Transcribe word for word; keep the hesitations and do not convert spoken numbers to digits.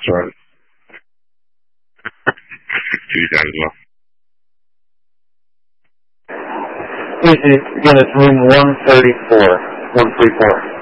Sorry. To you guys as well. Again, it's room one thirty-four. one thirty-four.